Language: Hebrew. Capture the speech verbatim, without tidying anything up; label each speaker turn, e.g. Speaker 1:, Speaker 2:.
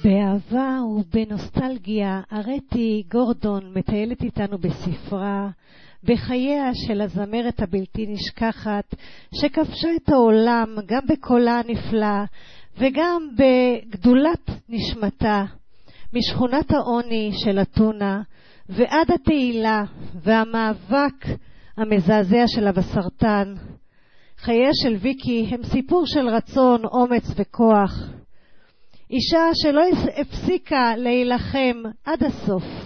Speaker 1: באהבה ובנוסטלגיה ארטי גורדון מטיילת איתנו בספרה בחייה של הזמרת הבלתי נשכחת שכבשה את העולם גם בקולה הנפלא וגם בגדולת נשמתה, משכונת העוני של אתונה ועד התהילה והמאבק המזעזע שלה בסרטן. חייה של ויקי הם סיפור של רצון, אומץ וכוח. אישה שלא הפסיקה להילחם עד הסוף.